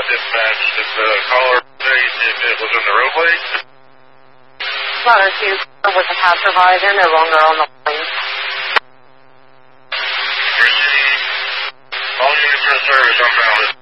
dispatch. Did the caller say if it was in the roadway? Ladder 2 with a passerby. They're no longer on the line. All units in service, I'm found.